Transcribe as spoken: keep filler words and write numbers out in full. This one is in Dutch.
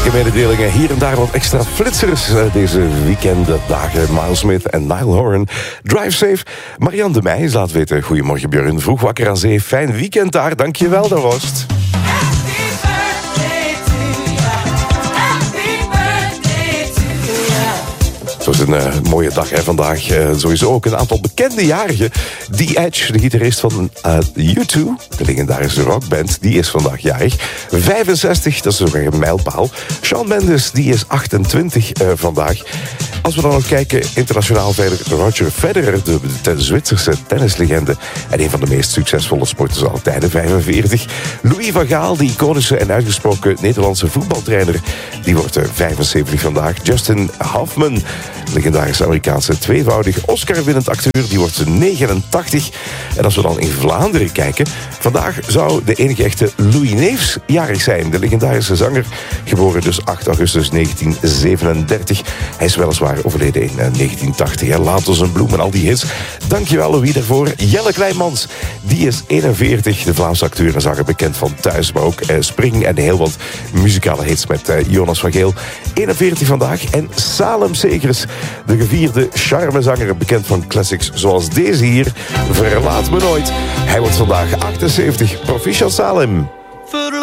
Belangrijke mededelingen, hier en daar wat extra flitsers deze weekenddagen. Miles Smith en Niall Horan. Drive safe. Marianne de Meijs laat weten. Goedemorgen Björn, vroeg wakker aan zee. Fijn weekend daar, dankjewel de Rost. Het was een uh, mooie dag hè, vandaag. Uh, sowieso ook een aantal bekende jarigen. D Edge, de gitarist van uh, U twee, de legendarische rockband, die is vandaag jarig. vijfenzestig, dat is ook een mijlpaal. Shawn Mendes, die is achtentwintig uh, vandaag. Als we dan ook kijken, internationaal verder Roger Federer, de, de Zwitserse tennislegende en een van de meest succesvolle sporters aller tijden, vijfenveertig. Louis van Gaal, de iconische en uitgesproken Nederlandse voetbaltrainer, die wordt uh, vijfenzeventig vandaag. Justin Hoffman, legendarische Amerikaanse tweevoudig Oscar-winnend acteur, die wordt negenentachtig. En als we dan in Vlaanderen kijken, vandaag zou de enige echte Louis Neefs jarig zijn. De legendarische zanger, geboren dus acht augustus negentien zevenendertig. Hij is weliswaar overleden in negentien tachtig. Hè. Laat ons een bloem en al die hits. Dankjewel Louis daarvoor. Jelle Kleimans, die is eenenveertig. De Vlaamse acteur en zanger, bekend van Thuis, maar ook eh, Spring en heel wat muzikale hits met eh, Jonas van Geel. eenenveertig vandaag. En Salem Segers, de gevierde charmezanger, bekend van classics zoals deze hier, Verlaat me nooit. Hij wordt vandaag achtenzeventig. Proficiat Salem.